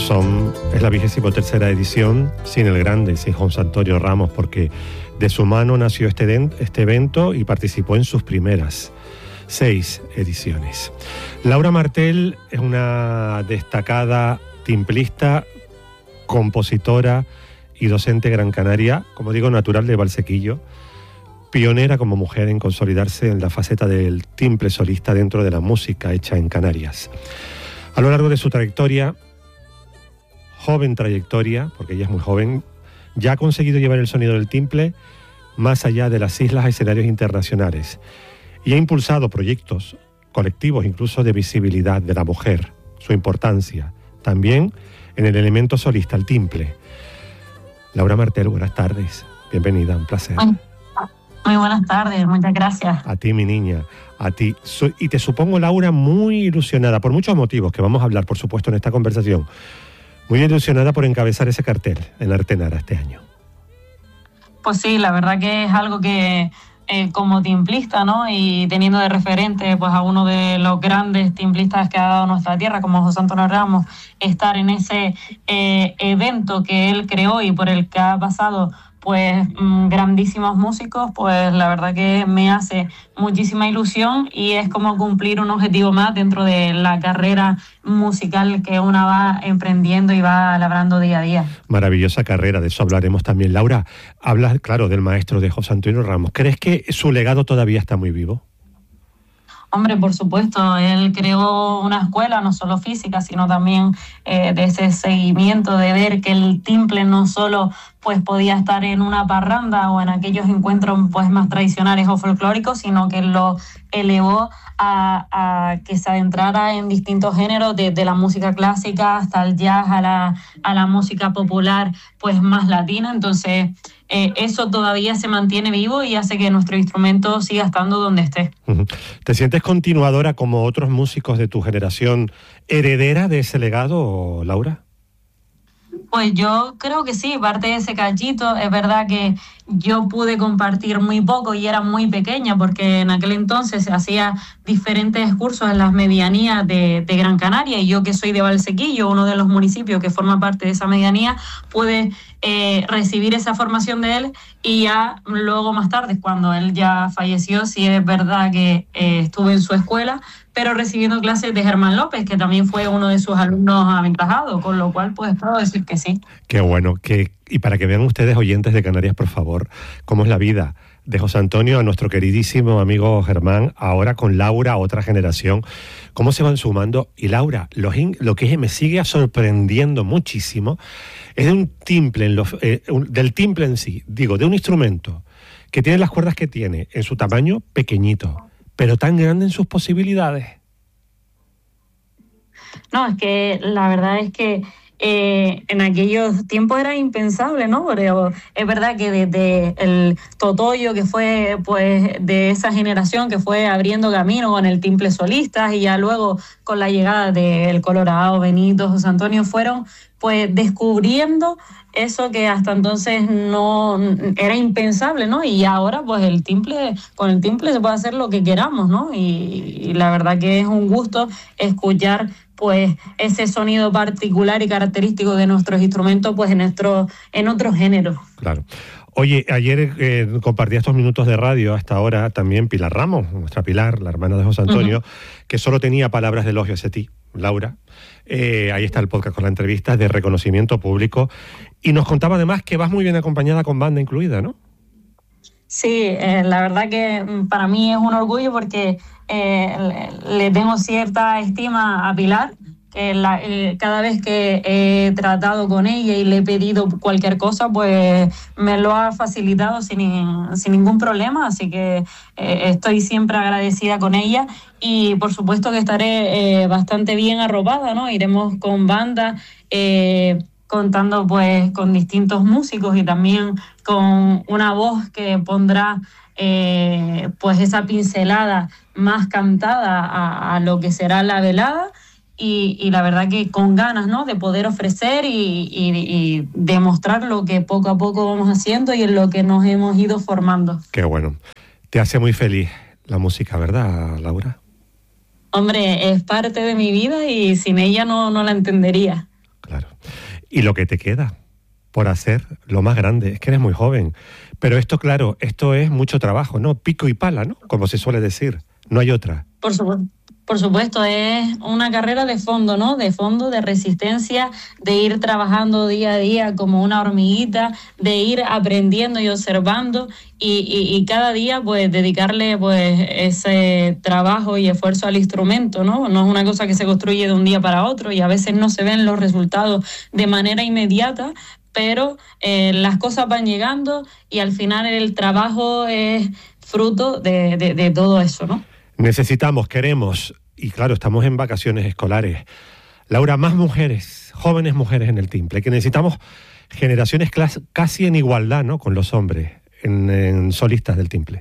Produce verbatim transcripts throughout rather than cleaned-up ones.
Son, es la vigésimo tercera edición sin el grande, sin José Antonio Ramos, porque de su mano nació este, este evento y participó en sus primeras seis ediciones. Laura Martel es una destacada timplista, compositora y docente gran canaria, como digo, natural de Valsequillo, pionera como mujer en consolidarse en la faceta del timple solista dentro de la música hecha en Canarias. A lo largo de su trayectoria, joven trayectoria, porque ella es muy joven, ya ha conseguido llevar el sonido del timple más allá de las islas a escenarios internacionales y ha impulsado proyectos colectivos, incluso de visibilidad de la mujer, su importancia, también en el elemento solista, el timple. Laura Martel, buenas tardes, bienvenida, un placer. Muy buenas tardes, muchas gracias. A ti, mi niña, a ti. Y te supongo, Laura, muy ilusionada, por muchos motivos que vamos a hablar, por supuesto, en esta conversación. Muy ilusionada por encabezar ese cartel en Artenara este año. Pues sí, la verdad que es algo que eh, como timplista, ¿no? Y teniendo de referente pues a uno de los grandes timplistas que ha dado nuestra tierra, como José Antonio Ramos, estar en ese eh, evento que él creó y por el que ha pasado pues mmm, grandísimos músicos, pues la verdad que me hace muchísima ilusión y es como cumplir un objetivo más dentro de la carrera musical que una va emprendiendo y va labrando día a día. Maravillosa carrera, de eso hablaremos también. Laura, hablas, claro, del maestro de José Antonio Ramos. ¿Crees que su legado todavía está muy vivo? Hombre, por supuesto, él creó una escuela no solo física, sino también eh, de ese seguimiento, de ver que el timple no solo pues podía estar en una parranda o en aquellos encuentros pues más tradicionales o folclóricos, sino que lo elevó a, a que se adentrara en distintos géneros, desde la música clásica hasta el jazz, a la, a la música popular pues más latina. Entonces eh, eso todavía se mantiene vivo y hace que nuestro instrumento siga estando donde esté. Uh-huh. ¿Te sientes continuadora como otros músicos de tu generación, heredera de ese legado, Laura? Pues yo creo que sí, parte de ese cachito. Es verdad que yo pude compartir muy poco y era muy pequeña porque en aquel entonces se hacía diferentes cursos en las medianías de, de Gran Canaria y yo que soy de Valsequillo, uno de los municipios que forma parte de esa medianía, pude eh, recibir esa formación de él y ya luego más tarde, cuando él ya falleció, sí es verdad que eh, estuve en su escuela, pero recibiendo clases de Germán López, que también fue uno de sus alumnos aventajados, con lo cual pues puedo decir que sí. Qué bueno, que, y para que vean ustedes, oyentes de Canarias, por favor, cómo es la vida de José Antonio a nuestro queridísimo amigo Germán, ahora con Laura, otra generación, cómo se van sumando. Y Laura, lo, lo que me sigue sorprendiendo muchísimo es de un timple, en los, eh, del timple en sí, digo, de un instrumento que tiene las cuerdas que tiene, en su tamaño pequeño, pero tan grande en sus posibilidades. No, es que la verdad es que eh, en aquellos tiempos era impensable, ¿no? Pero es verdad que desde el Totoyo, que fue pues de esa generación que fue abriendo camino con el timple solista y ya luego con la llegada del Colorado, Benito, José Antonio, fueron pues descubriendo eso que hasta entonces no era impensable, ¿no? Y ahora pues el timple, con el timple se puede hacer lo que queramos, ¿no? Y, y la verdad que es un gusto escuchar pues ese sonido particular y característico de nuestros instrumentos pues en nuestro, en otros géneros. Claro. Oye, ayer eh, compartí estos minutos de radio hasta ahora también Pilar Ramos, nuestra Pilar, la hermana de José Antonio, uh-huh. que solo tenía palabras de elogio hacia ti, Laura. Eh, ahí está el podcast con la entrevista de reconocimiento público. Y nos contaba además que vas muy bien acompañada con banda incluida, ¿no? Sí, eh, la verdad que para mí es un orgullo porque eh, le tengo cierta estima a Pilar, que la, eh, cada vez que he tratado con ella y le he pedido cualquier cosa, pues me lo ha facilitado sin, sin ningún problema, así que eh, estoy siempre agradecida con ella y por supuesto que estaré eh, bastante bien arropada, ¿no? Iremos con banda, eh, contando pues con distintos músicos y también con una voz que pondrá eh, pues esa pincelada más cantada a, a lo que será la velada. Y, y la verdad que con ganas, ¿no?, de poder ofrecer y, y, y demostrar lo que poco a poco vamos haciendo y en lo que nos hemos ido formando. Qué bueno. Te hace muy feliz la música, ¿verdad, Laura? Hombre, es parte de mi vida y sin ella no, no la entendería. Claro. Y lo que te queda por hacer, lo más grande, es que eres muy joven. Pero esto, claro, esto es mucho trabajo, ¿no? Pico y pala, ¿no? Como se suele decir. No hay otra. Por supuesto. Por supuesto, es una carrera de fondo, ¿no? De fondo, de resistencia, de ir trabajando día a día como una hormiguita, de ir aprendiendo y observando y, y, y cada día, pues, dedicarle, pues, ese trabajo y esfuerzo al instrumento, ¿no? No es una cosa que se construye de un día para otro y a veces no se ven los resultados de manera inmediata, pero eh, las cosas van llegando y al final el trabajo es fruto de, de, de todo eso, ¿no? Necesitamos, queremos, y claro, estamos en vacaciones escolares. Laura, más mujeres, jóvenes mujeres en el timple, que necesitamos generaciones clas- casi en igualdad, ¿no?, con los hombres, en, en solistas del timple.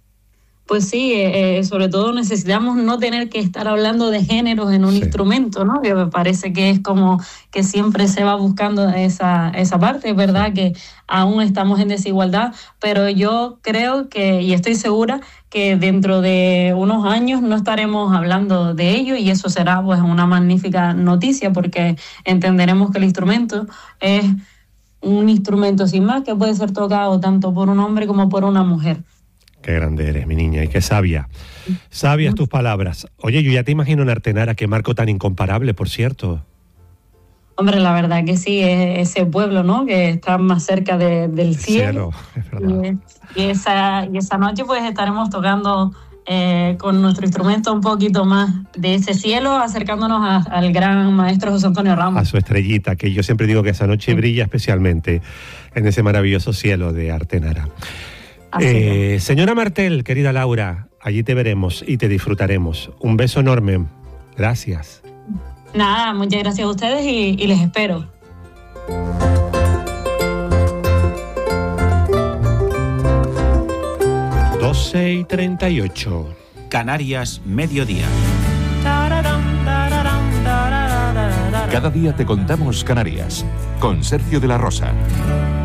Pues sí, eh, sobre todo necesitamos no tener que estar hablando de géneros en un sí. instrumento, ¿no? Que me parece que es como que siempre se va buscando esa, esa parte, es verdad sí. que aún estamos en desigualdad, pero yo creo que, y estoy segura, que dentro de unos años no estaremos hablando de ello y eso será pues una magnífica noticia porque entenderemos que el instrumento es un instrumento sin más que puede ser tocado tanto por un hombre como por una mujer. Qué grande eres, mi niña, y qué sabia. Sabias tus palabras. Oye, yo ya te imagino en Artenara, qué marco tan incomparable, por cierto. Hombre, la verdad que sí, es ese pueblo, ¿no?, que está más cerca de, del cielo. cielo es verdad. Y, y, esa, y esa noche pues estaremos tocando eh, con nuestro instrumento un poquito más de ese cielo, acercándonos a, al gran maestro José Antonio Ramos. A su estrellita, que yo siempre digo que esa noche sí. brilla especialmente en ese maravilloso cielo de Artenara. Eh, señora Martel, querida Laura, allí te veremos y te disfrutaremos. Un beso enorme. Gracias. Nada, muchas gracias a ustedes y, y les espero. doce y treinta y ocho. Canarias, mediodía. Cada día te contamos Canarias con Sergio de la Rosa.